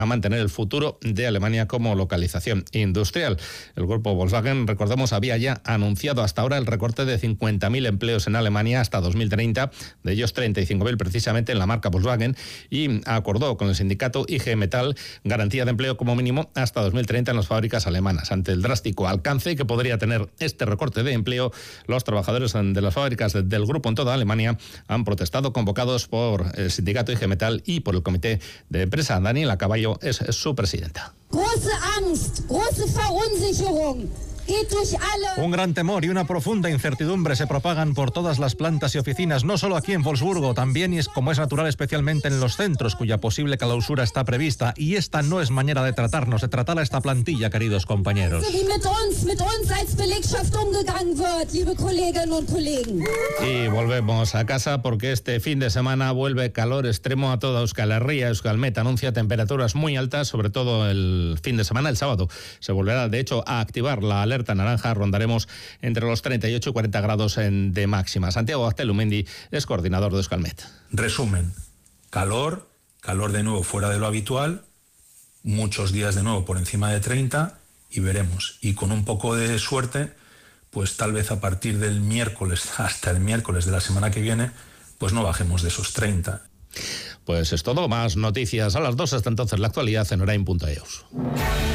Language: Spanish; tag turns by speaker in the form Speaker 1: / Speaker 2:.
Speaker 1: a mantener el futuro de Alemania como localización industrial. El grupo Volkswagen, recordemos, había ya anunciado hasta ahora el recorte de 50.000 empleos en Alemania hasta 2030, de ellos 35.000 precisamente en la marca Volkswagen, y acordó con el sindicato IG Metall garantía de empleo como mínimo hasta 2030 en las fábricas alemanas. Ante el drástico alcance que podría tener este recorte de empleo, los trabajadores de las fábricas del grupo en toda Alemania han protestado, convocados por el sindicato IG Metall y por el comité de empresa. Daniela Caballo es su presidenta.
Speaker 2: Große Angst, große Verunsicherung.
Speaker 3: Un gran temor y una profunda incertidumbre se propagan por todas las plantas y oficinas, no solo aquí en Wolfsburgo, también, y es como es natural, especialmente en los centros, cuya posible clausura está prevista. Y esta no es manera de tratarnos, de tratar a esta plantilla, queridos compañeros.
Speaker 1: Y volvemos a casa porque este fin de semana vuelve calor extremo a toda Euskal Herria. Euskalmet anuncia temperaturas muy altas, sobre todo el fin de semana. El sábado se volverá, de hecho, a activar la alerta naranja. Rondaremos entre los 38 y 40 grados de máxima. Santiago Aztelumendi es coordinador de Euskalmet.
Speaker 4: Resumen: calor de nuevo fuera de lo habitual, muchos días de nuevo por encima de 30 y veremos. Y con un poco de suerte, pues tal vez a partir del miércoles hasta el miércoles de la semana que viene, pues no bajemos de esos 30.
Speaker 1: Pues es todo. Más noticias a las 2. Hasta entonces la actualidad en orain.eus.